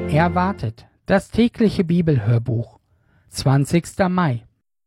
Erwartet, das tägliche Bibelhörbuch, 20. Mai.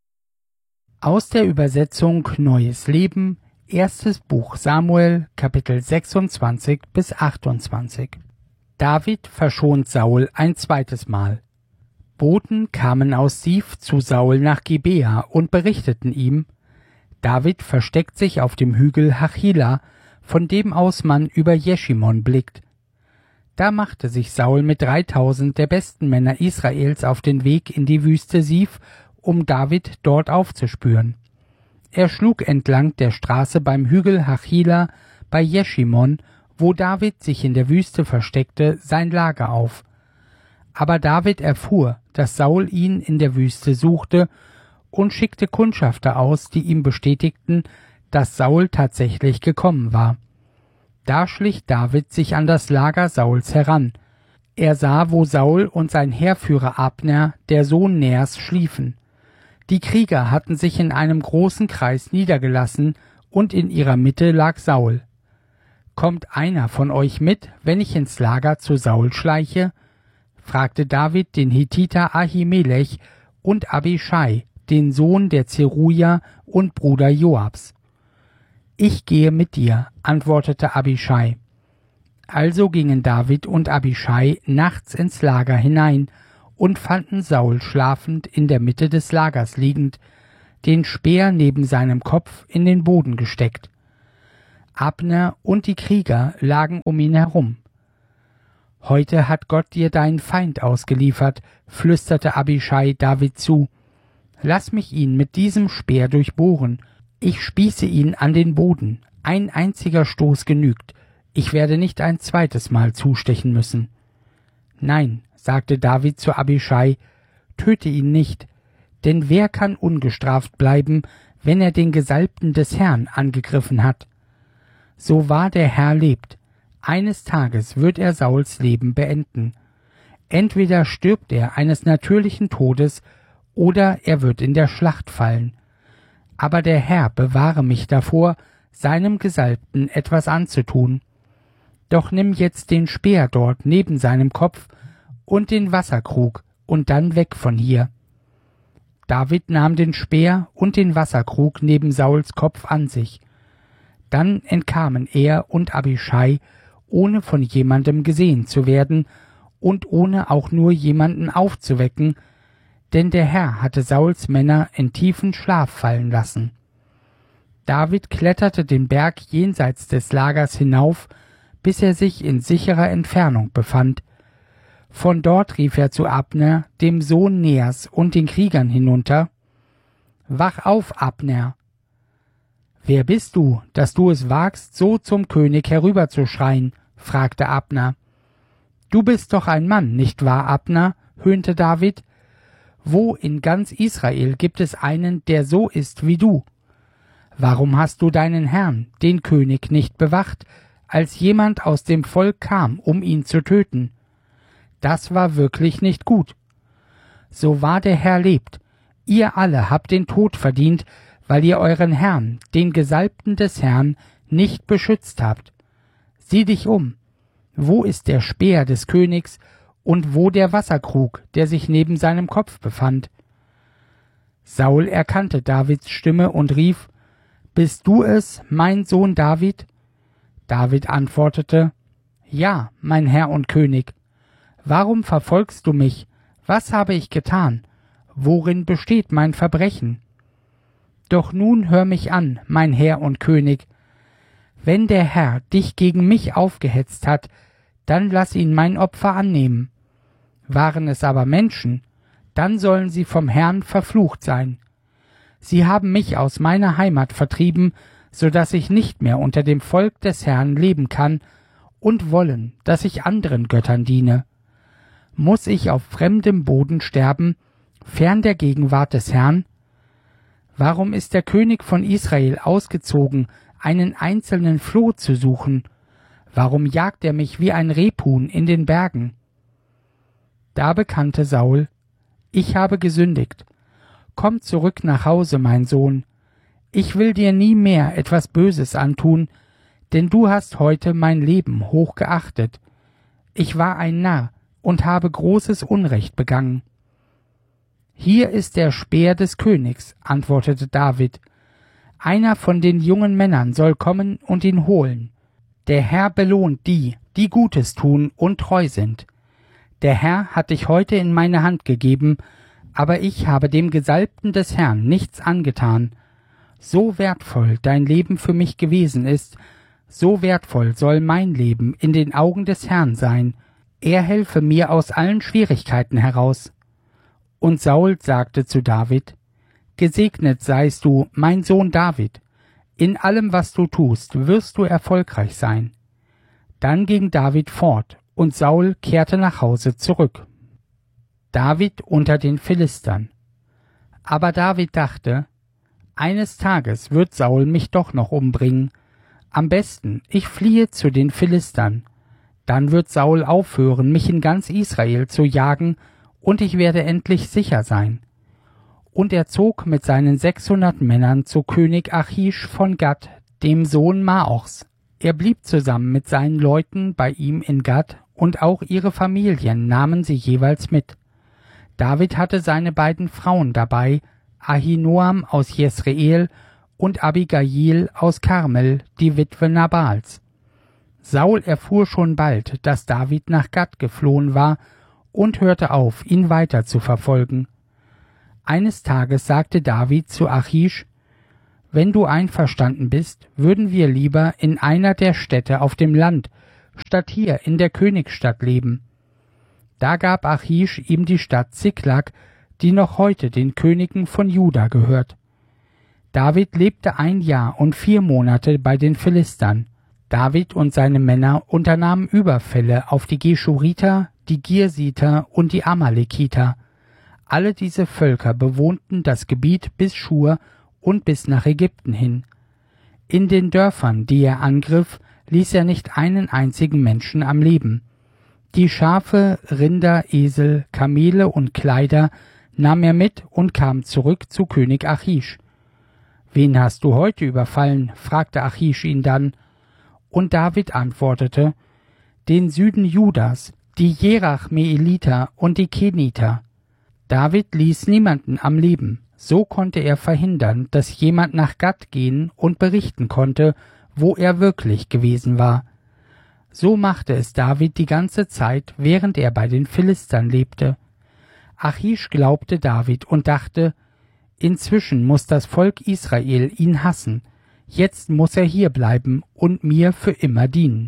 Aus der Übersetzung Neues Leben, erstes Buch Samuel, Kapitel 26 bis 28. David verschont Saul ein zweites Mal. Boten kamen aus Sif zu Saul nach Gibea und berichteten ihm: David versteckt sich auf dem Hügel Hachila, von dem aus man über Jeschimon blickt. Da machte sich Saul mit 3000 der besten Männer Israels auf den Weg in die Wüste Sif, um David dort aufzuspüren. Er schlug entlang der Straße beim Hügel Hachila bei Jeschimon, wo David sich in der Wüste versteckte, sein Lager auf. Aber David erfuhr, dass Saul ihn in der Wüste suchte, und schickte Kundschafter aus, die ihm bestätigten, dass Saul tatsächlich gekommen war. Da schlich David sich an das Lager Sauls heran. Er sah, wo Saul und sein Heerführer Abner, der Sohn Ners, schliefen. Die Krieger hatten sich in einem großen Kreis niedergelassen, und in ihrer Mitte lag Saul. »Kommt einer von euch mit, wenn ich ins Lager zu Saul schleiche?« fragte David den Hethiter Ahimelech und Abischai, den Sohn der Zeruja und Bruder Joabs. »Ich gehe mit dir«, antwortete Abischai. Also gingen David und Abischai nachts ins Lager hinein und fanden Saul schlafend in der Mitte des Lagers liegend, den Speer neben seinem Kopf in den Boden gesteckt. Abner und die Krieger lagen um ihn herum. »Heute hat Gott dir deinen Feind ausgeliefert«, flüsterte Abischai David zu. »Lass mich ihn mit diesem Speer durchbohren. Ich spieße ihn an den Boden. Ein einziger Stoß genügt. Ich werde nicht ein zweites Mal zustechen müssen.« »Nein«, sagte David zu Abischai, »töte ihn nicht, denn wer kann ungestraft bleiben, wenn er den Gesalbten des Herrn angegriffen hat? So wahr der Herr lebt, eines Tages wird er Sauls Leben beenden. Entweder stirbt er eines natürlichen Todes, oder er wird in der Schlacht fallen. Aber der Herr bewahre mich davor, seinem Gesalbten etwas anzutun. Doch nimm jetzt den Speer dort neben seinem Kopf und den Wasserkrug und dann weg von hier.« David nahm den Speer und den Wasserkrug neben Sauls Kopf an sich. Dann entkamen er und Abischai, ohne von jemandem gesehen zu werden und ohne auch nur jemanden aufzuwecken, denn der Herr hatte Sauls Männer in tiefen Schlaf fallen lassen. David kletterte den Berg jenseits des Lagers hinauf, bis er sich in sicherer Entfernung befand. Von dort rief er zu Abner, dem Sohn Ners, und den Kriegern hinunter: »Wach auf, Abner!« »Wer bist du, dass du es wagst, so zum König herüberzuschreien?« fragte Abner. »Du bist doch ein Mann, nicht wahr, Abner?« höhnte David. »Wo in ganz Israel gibt es einen, der so ist wie du? Warum hast du deinen Herrn, den König, nicht bewacht, als jemand aus dem Volk kam, um ihn zu töten? Das war wirklich nicht gut. So wahr der Herr lebt, ihr alle habt den Tod verdient, weil ihr euren Herrn, den Gesalbten des Herrn, nicht beschützt habt. Sieh dich um. Wo ist der Speer des Königs und wo der Wasserkrug, der sich neben seinem Kopf befand?« Saul erkannte Davids Stimme und rief: »Bist du es, mein Sohn David?« David antwortete: »Ja, mein Herr und König. Warum verfolgst du mich? Was habe ich getan? Worin besteht mein Verbrechen? Doch nun hör mich an, mein Herr und König. Wenn der Herr dich gegen mich aufgehetzt hat, dann lass ihn mein Opfer annehmen. Waren es aber Menschen, dann sollen sie vom Herrn verflucht sein. Sie haben mich aus meiner Heimat vertrieben, so dass ich nicht mehr unter dem Volk des Herrn leben kann, und wollen, dass ich anderen Göttern diene. Muss ich auf fremdem Boden sterben, fern der Gegenwart des Herrn? Warum ist der König von Israel ausgezogen, einen einzelnen Floh zu suchen? Warum jagt er mich wie ein Rebhuhn in den Bergen?« Da bekannte Saul: »Ich habe gesündigt. Komm zurück nach Hause, mein Sohn. Ich will dir nie mehr etwas Böses antun, denn du hast heute mein Leben hoch geachtet. Ich war ein Narr, und habe großes Unrecht begangen. »Hier ist der Speer des Königs«, antwortete David. »Einer von den jungen Männern soll kommen und ihn holen. Der Herr belohnt die, die Gutes tun und treu sind. Der Herr hat dich heute in meine Hand gegeben, aber ich habe dem Gesalbten des Herrn nichts angetan. So wertvoll dein Leben für mich gewesen ist, so wertvoll soll mein Leben in den Augen des Herrn sein. Er helfe mir aus allen Schwierigkeiten heraus.« Und Saul sagte zu David: »Gesegnet seist du, mein Sohn David. In allem, was du tust, wirst du erfolgreich sein.« Dann ging David fort, und Saul kehrte nach Hause zurück. David unter den Philistern. Aber David dachte: »Eines Tages wird Saul mich doch noch umbringen. Am besten, ich fliehe zu den Philistern. Dann wird Saul aufhören, mich in ganz Israel zu jagen, und ich werde endlich sicher sein.« Und er zog mit seinen 600 Männern zu König Achisch von Gat, dem Sohn Maochs. Er blieb zusammen mit seinen Leuten bei ihm in Gat, und auch ihre Familien nahmen sie jeweils mit. David hatte seine beiden Frauen dabei, Ahinoam aus Jesreel und Abigail aus Karmel, die Witwe Nabals. Saul erfuhr schon bald, dass David nach Gat geflohen war, und hörte auf, ihn weiter zu verfolgen. Eines Tages sagte David zu Achish: »Wenn du einverstanden bist, würden wir lieber in einer der Städte auf dem Land, statt hier in der Königsstadt leben.« Da gab Achish ihm die Stadt Ziklag, die noch heute den Königen von Juda gehört. David lebte 1 Jahr und 4 Monate bei den Philistern. David und seine Männer unternahmen Überfälle auf die Geschuriter, die Girsiter und die Amalekiter. Alle diese Völker bewohnten das Gebiet bis Schur und bis nach Ägypten hin. In den Dörfern, die er angriff, ließ er nicht einen einzigen Menschen am Leben. Die Schafe, Rinder, Esel, Kamele und Kleider nahm er mit und kam zurück zu König Achish. »Wen hast du heute überfallen?« fragte Achish ihn dann. Und David antwortete: »Den Süden Judas, die Jerachmeeliter und die Keniter.« David ließ niemanden am Leben. So konnte er verhindern, dass jemand nach Gat gehen und berichten konnte, wo er wirklich gewesen war. So machte es David die ganze Zeit, während er bei den Philistern lebte. Achish glaubte David und dachte: »Inzwischen muss das Volk Israel ihn hassen. Jetzt muss er hier bleiben und mir für immer dienen.«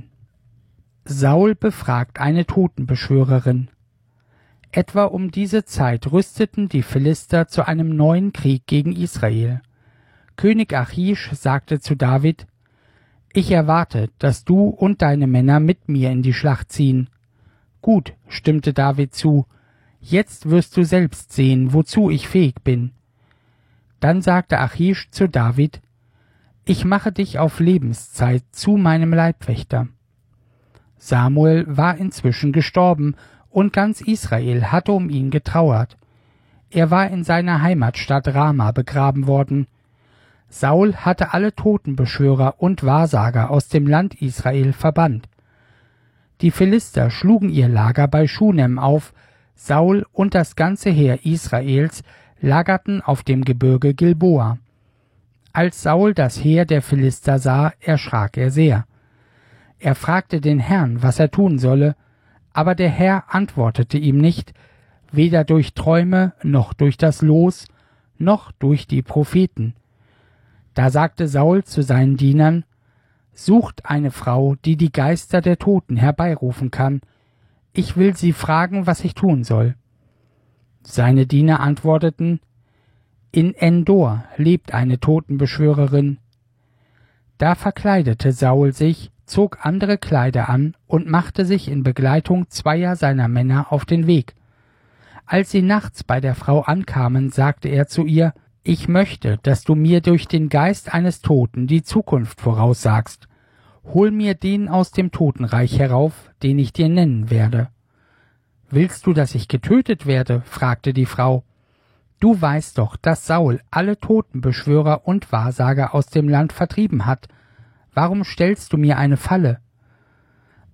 Saul befragt eine Totenbeschwörerin. Etwa um diese Zeit rüsteten die Philister zu einem neuen Krieg gegen Israel. König Achish sagte zu David: »Ich erwarte, dass du und deine Männer mit mir in die Schlacht ziehen.« »Gut«, stimmte David zu, »jetzt wirst du selbst sehen, wozu ich fähig bin.« Dann sagte Achish zu David: »Ich mache dich auf Lebenszeit zu meinem Leibwächter.« Samuel war inzwischen gestorben, und ganz Israel hatte um ihn getrauert. Er war in seiner Heimatstadt Rama begraben worden. Saul hatte alle Totenbeschwörer und Wahrsager aus dem Land Israel verbannt. Die Philister schlugen ihr Lager bei Schunem auf, Saul und das ganze Heer Israels lagerten auf dem Gebirge Gilboa. Als Saul das Heer der Philister sah, erschrak er sehr. Er fragte den Herrn, was er tun solle, aber der Herr antwortete ihm nicht, weder durch Träume, noch durch das Los, noch durch die Propheten. Da sagte Saul zu seinen Dienern: »Sucht eine Frau, die die Geister der Toten herbeirufen kann. Ich will sie fragen, was ich tun soll.« Seine Diener antworteten: »In Endor lebt eine Totenbeschwörerin.« Da verkleidete Saul sich, zog andere Kleider an und machte sich in Begleitung 2 seiner Männer auf den Weg. Als sie nachts bei der Frau ankamen, sagte er zu ihr: »Ich möchte, dass du mir durch den Geist eines Toten die Zukunft voraussagst. Hol mir den aus dem Totenreich herauf, den ich dir nennen werde.« »Willst du, dass ich getötet werde?« fragte die Frau. »Du weißt doch, dass Saul alle Totenbeschwörer und Wahrsager aus dem Land vertrieben hat. Warum stellst du mir eine Falle?«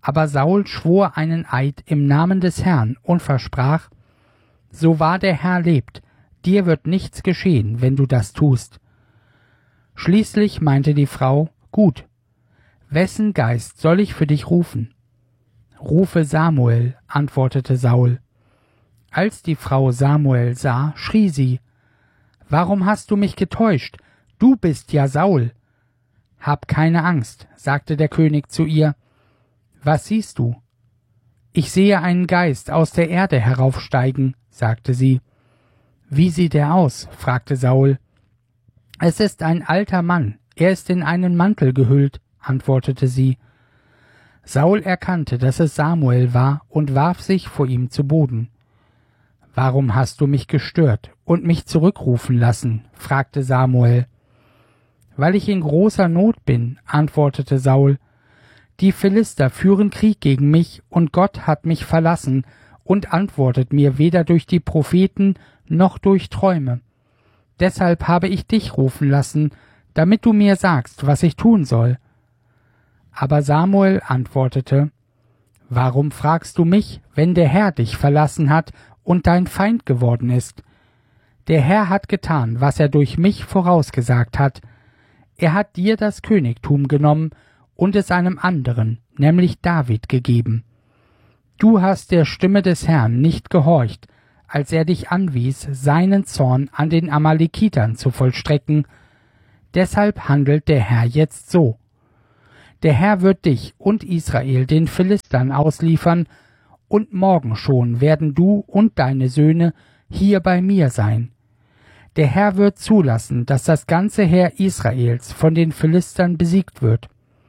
Aber Saul schwor einen Eid im Namen des Herrn und versprach: So wahr der Herr lebt, dir wird nichts geschehen, wenn du das tust. Schließlich meinte die Frau: Gut, wessen Geist soll ich für dich rufen? Rufe Samuel, antwortete Saul. Als die Frau Samuel sah, schrie sie: Warum hast du mich getäuscht? Du bist ja Saul. Hab keine Angst, sagte der König zu ihr. Was siehst du? Ich sehe einen Geist aus der Erde heraufsteigen, sagte sie. Wie sieht er aus? fragte Saul. Es ist ein alter Mann, er ist in einen Mantel gehüllt, antwortete sie. Saul erkannte, dass es Samuel war, und warf sich vor ihm zu Boden. Warum hast du mich gestört und mich zurückrufen lassen? fragte Samuel. Weil ich in großer Not bin, antwortete Saul. Die Philister führen Krieg gegen mich, und Gott hat mich verlassen und antwortet mir weder durch die Propheten noch durch Träume. Deshalb habe ich dich rufen lassen, damit du mir sagst, was ich tun soll. Aber Samuel antwortete: Warum fragst du mich, wenn der Herr dich verlassen hat und dein Feind geworden ist? Der Herr hat getan, was er durch mich vorausgesagt hat. Er hat dir das Königtum genommen und es einem anderen, nämlich David, gegeben. Du hast der Stimme des Herrn nicht gehorcht, als er dich anwies, seinen Zorn an den Amalekitern zu vollstrecken. Deshalb handelt der Herr jetzt so. Der Herr wird dich und Israel den Philistern ausliefern, und morgen schon werden du und deine Söhne hier bei mir sein. Der Herr wird zulassen, dass das ganze Heer Israels von den Philistern besiegt wird.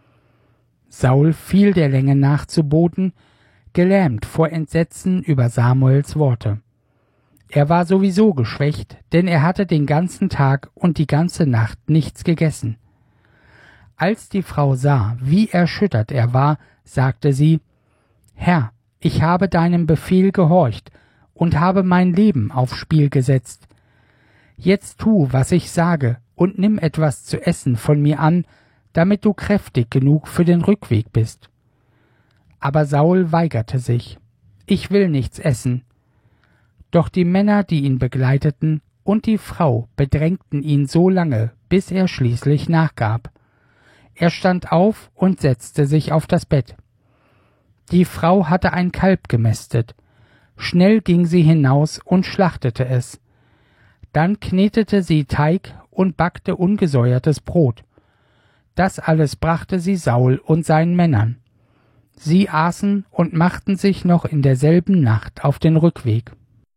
Saul fiel der Länge nach zu Boden, gelähmt vor Entsetzen über Samuels Worte. Er war sowieso geschwächt, denn er hatte den ganzen Tag und die ganze Nacht nichts gegessen. Als die Frau sah, wie erschüttert er war, sagte sie: Herr, ich habe deinem Befehl gehorcht und habe mein Leben aufs Spiel gesetzt. Jetzt tu, was ich sage, und nimm etwas zu essen von mir an, damit du kräftig genug für den Rückweg bist. Aber Saul weigerte sich. Ich will nichts essen. Doch die Männer, die ihn begleiteten, und die Frau bedrängten ihn so lange, bis er schließlich nachgab. Er stand auf und setzte sich auf das Bett. Die Frau hatte ein Kalb gemästet. Schnell ging sie hinaus und schlachtete es. Dann knetete sie Teig und backte ungesäuertes Brot. Das alles brachte sie Saul und seinen Männern. Sie aßen und machten sich noch in derselben Nacht auf den Rückweg.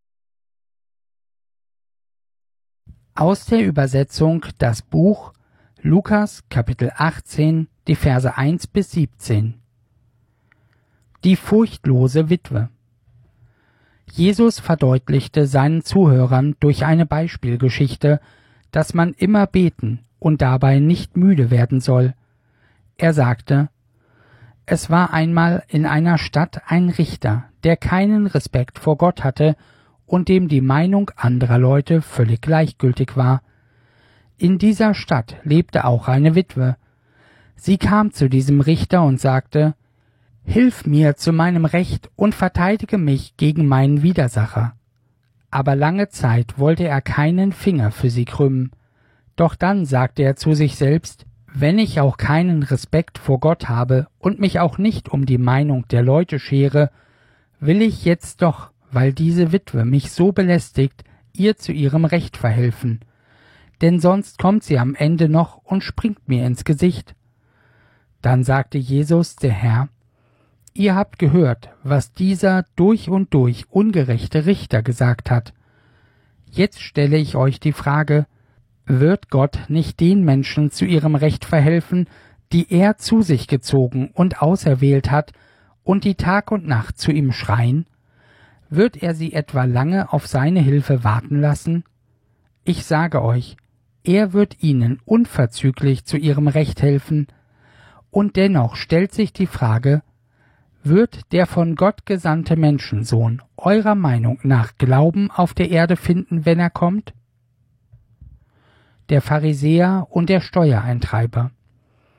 Aus der Übersetzung das Buch Lukas Kapitel 18, die Verse 1 bis 17. Die furchtlose Witwe. Jesus verdeutlichte seinen Zuhörern durch eine Beispielgeschichte, dass man immer beten und dabei nicht müde werden soll. Er sagte: Es war einmal in einer Stadt ein Richter, der keinen Respekt vor Gott hatte und dem die Meinung anderer Leute völlig gleichgültig war. In dieser Stadt lebte auch eine Witwe. Sie kam zu diesem Richter und sagte: Hilf mir zu meinem Recht und verteidige mich gegen meinen Widersacher. Aber lange Zeit wollte er keinen Finger für sie krümmen. Doch dann sagte er zu sich selbst: Wenn ich auch keinen Respekt vor Gott habe und mich auch nicht um die Meinung der Leute schere, will ich jetzt doch, weil diese Witwe mich so belästigt, ihr zu ihrem Recht verhelfen. Denn sonst kommt sie am Ende noch und springt mir ins Gesicht. Dann sagte Jesus, der Herr: Ihr habt gehört, was dieser durch und durch ungerechte Richter gesagt hat. Jetzt stelle ich euch die Frage: Wird Gott nicht den Menschen zu ihrem Recht verhelfen, die er zu sich gezogen und auserwählt hat und die Tag und Nacht zu ihm schreien? Wird er sie etwa lange auf seine Hilfe warten lassen? Ich sage euch, er wird ihnen unverzüglich zu ihrem Recht helfen. Und dennoch stellt sich die Frage: Wird der von Gott gesandte Menschensohn eurer Meinung nach Glauben auf der Erde finden, wenn er kommt? Der Pharisäer und der Steuereintreiber.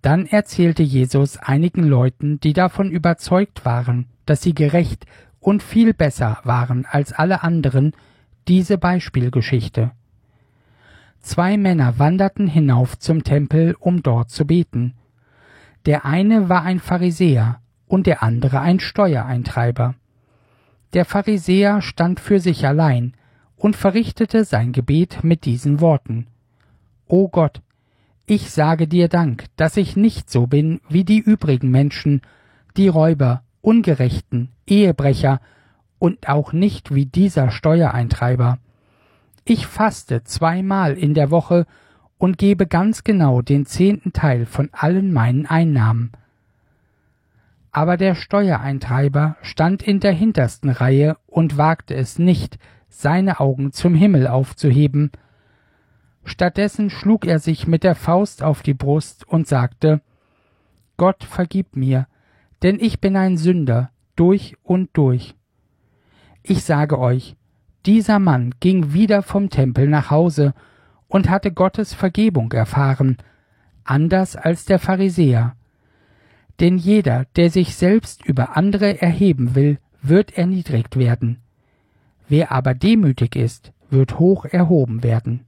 Dann erzählte Jesus einigen Leuten, die davon überzeugt waren, dass sie gerecht und viel besser waren als alle anderen, diese Beispielgeschichte. 2 Männer wanderten hinauf zum Tempel, um dort zu beten. Der eine war ein Pharisäer und der andere ein Steuereintreiber. Der Pharisäer stand für sich allein und verrichtete sein Gebet mit diesen Worten: »O Gott, ich sage dir Dank, dass ich nicht so bin wie die übrigen Menschen, die Räuber, Ungerechten, Ehebrecher und auch nicht wie dieser Steuereintreiber. Ich faste 2-mal in der Woche und gebe ganz genau den 10. Teil von allen meinen Einnahmen.« Aber der Steuereintreiber stand in der hintersten Reihe und wagte es nicht, seine Augen zum Himmel aufzuheben. Stattdessen schlug er sich mit der Faust auf die Brust und sagte: »Gott, vergib mir, denn ich bin ein Sünder durch und durch.« Ich sage euch, dieser Mann ging wieder vom Tempel nach Hause und hatte Gottes Vergebung erfahren, anders als der Pharisäer. Denn jeder, der sich selbst über andere erheben will, wird erniedrigt werden. Wer aber demütig ist, wird hoch erhoben werden.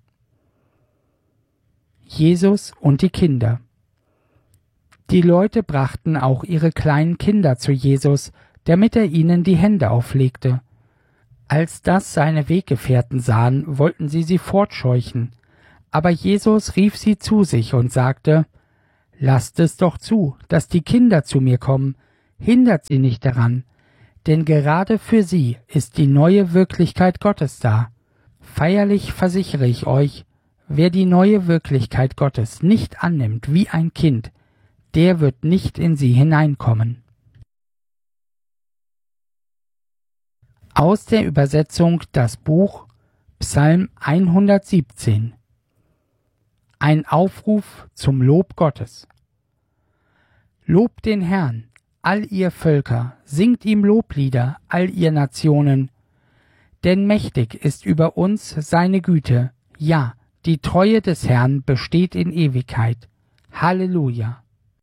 Jesus und die Kinder. Die Leute brachten auch ihre kleinen Kinder zu Jesus, damit er ihnen die Hände auflegte. Als das seine Weggefährten sahen, wollten sie fortscheuchen. Aber Jesus rief sie zu sich und sagte: »Lasst es doch zu, dass die Kinder zu mir kommen, hindert sie nicht daran, denn gerade für sie ist die neue Wirklichkeit Gottes da. Feierlich versichere ich euch, wer die neue Wirklichkeit Gottes nicht annimmt wie ein Kind, der wird nicht in sie hineinkommen.« Aus der Übersetzung das Buch Psalm 117. Ein Aufruf zum Lob Gottes. Lobt den Herrn, all ihr Völker, singt ihm Loblieder, all ihr Nationen. Denn mächtig ist über uns seine Güte, ja, die Treue des Herrn besteht in Ewigkeit. Halleluja.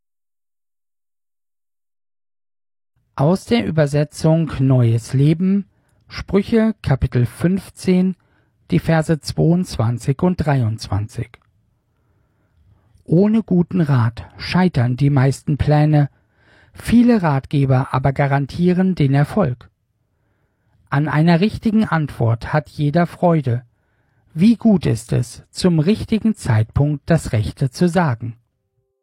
Aus der Übersetzung Neues Leben, Sprüche Kapitel 15, die Verse 22 und 23. Ohne guten Rat scheitern die meisten Pläne, viele Ratgeber aber garantieren den Erfolg. An einer richtigen Antwort hat jeder Freude. Wie gut ist es, zum richtigen Zeitpunkt das Rechte zu sagen.